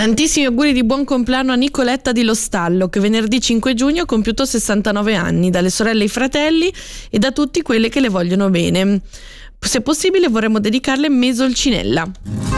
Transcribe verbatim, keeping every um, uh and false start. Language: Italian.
Tantissimi auguri di buon compleanno a Nicoletta di Lo Stallo, che venerdì cinque giugno ha compiuto sessantanove anni, dalle sorelle e i fratelli e da tutti quelli che le vogliono bene. Se possibile vorremmo dedicarle Mesolcinella.